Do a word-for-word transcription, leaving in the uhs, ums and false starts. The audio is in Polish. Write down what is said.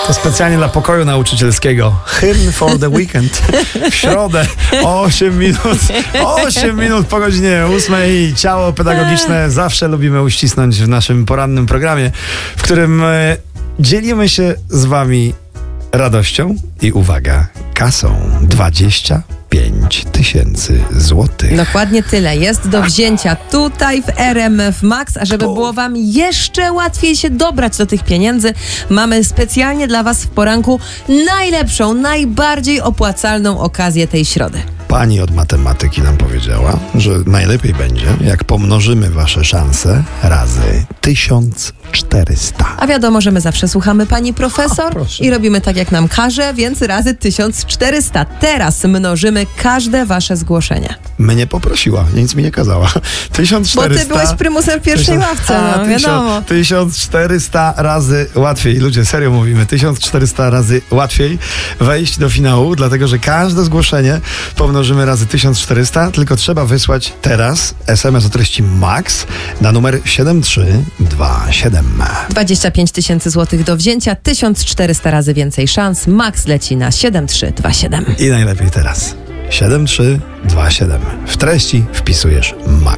To specjalnie dla pokoju nauczycielskiego. Hymn for the weekend. W środę osiem minut. osiem minut po godzinie ósmej. Ciało pedagogiczne zawsze lubimy uścisnąć w naszym porannym programie, w którym e, dzielimy się z wami radością i uwaga, kasą dwadzieścia pięć tysięcy złotych. Dokładnie tyle jest do wzięcia tutaj w R M F Max, a żeby było wam jeszcze łatwiej się dobrać do tych pieniędzy, mamy specjalnie dla was w poranku najlepszą, najbardziej opłacalną okazję tej środy. Pani od matematyki nam powiedziała, że najlepiej będzie, jak pomnożymy wasze szanse razy tysiąc czterysta. A wiadomo, że my zawsze słuchamy pani profesor A, i robimy tak, jak nam każe, więc razy tysiąc czterysta. Teraz mnożymy każde wasze zgłoszenie. Mnie poprosiła, nic mi nie kazała. tysiąc czterysta. Bo ty byłeś prymusem w pierwszej tysiąc, ławce, a, no wiadomo. tysiąc czterysta razy łatwiej. Ludzie, serio mówimy, tysiąc czterysta razy łatwiej wejść do finału, dlatego że każde zgłoszenie pomnożymy razy tysiąc czterysta, tylko trzeba wysłać teraz es em es o treści MAX na numer siedem trzy dwa siedem. dwadzieścia pięć tysięcy złotych do wzięcia, tysiąc czterysta razy więcej szans. Max leci na siedem trzy dwa siedem. I najlepiej teraz. siedem trzy dwa siedem. W treści wpisujesz MAX.